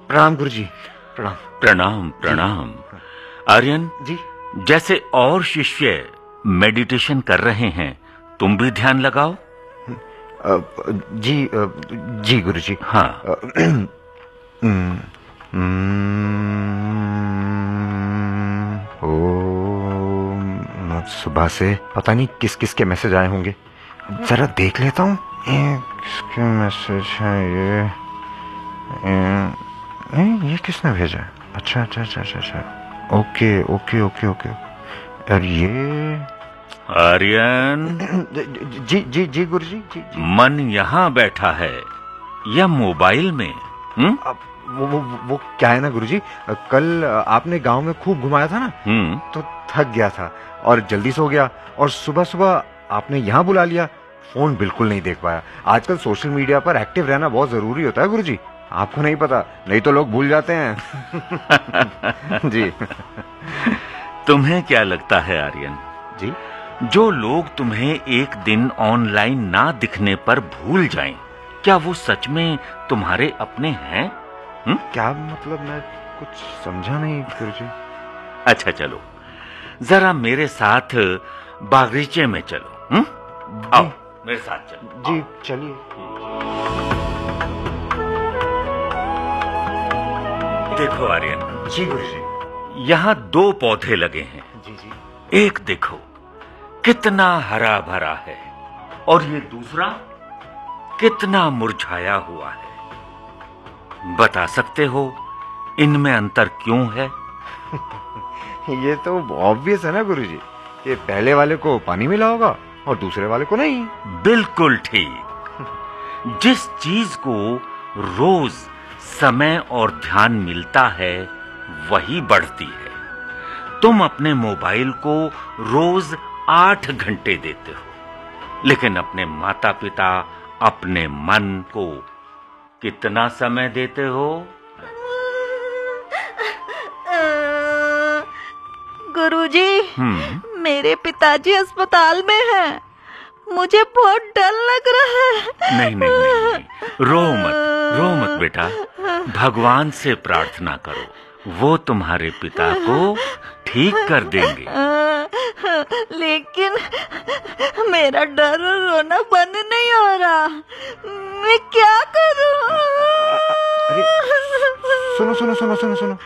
प्रणाम गुरुजी, प्रणाम। प्रणाम प्रणाम। आर्यन जी। जैसे और शिष्य मेडिटेशन कर रहे हैं, तुम भी ध्यान लगाओ। जी गुरुजी। हाँ। ओम। सुबह से पता नहीं किस किस के मैसेज आए होंगे, जरा देख लेता हूँ। किसके मैसेज है ये किसने भेजा है? अच्छा अच्छा अच्छा अच्छा अच्छा, ओके ओके ओके ओके। और ये आर्यन, जी जी जी गुरुजी, जी जी। मन यहाँ बैठा है या मोबाइल में? अब वो क्या है ना गुरुजी, कल आपने गांव में खूब घुमाया था ना, तो थक गया था और जल्दी सो गया, और सुबह सुबह आपने यहाँ बुला लिया, फोन बिल्कुल नहीं देख पाया। आजकल सोशल मीडिया पर एक्टिव रहना बहुत जरूरी होता है गुरुजी, आपको नहीं पता, नहीं तो लोग भूल जाते हैं। जी। तुम्हें क्या लगता है आर्यन जी, जो लोग तुम्हें एक दिन ऑनलाइन ना दिखने पर भूल जाएं, क्या वो सच में तुम्हारे अपने हैं? क्या मतलब, मैं कुछ समझा नहीं गुरुजी। अच्छा चलो, जरा मेरे साथ बागीचे में चलो। आओ मेरे साथ चलो। जी चलिए। देखो आर्यन। जी गुरुजी। यहाँ 2 पौधे लगे हैं। जी जी। एक देखो कितना हरा भरा है, और ये दूसरा कितना मुरझाया हुआ है। बता सकते हो इनमें अंतर क्यों है? ये तो ऑब्वियस है ना गुरुजी, कि पहले वाले को पानी मिला होगा और दूसरे वाले को नहीं। बिल्कुल ठीक। जिस चीज को रोज समय और ध्यान मिलता है वही बढ़ती है। तुम अपने मोबाइल को रोज 8 घंटे देते हो, लेकिन अपने माता पिता, अपने मन को कितना समय देते हो? गुरुजी, मेरे पिताजी अस्पताल में हैं। मुझे बहुत डर लग रहा है। नहीं नहीं नहीं, नहीं। रो मत बेटा, भगवान से प्रार्थना करो, वो तुम्हारे पिता को ठीक कर देंगे। लेकिन मेरा डर और रोना बंद नहीं हो रहा, मैं क्या करूं? अरे सुनो सुनो सुनो सुनो सुनो।